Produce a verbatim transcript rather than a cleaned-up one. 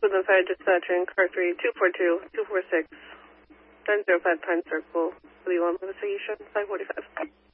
Woodland Fire Dispatching, car three, two four two, two four six, nine zero five Pine Circle, Lee one investigation, five forty-five.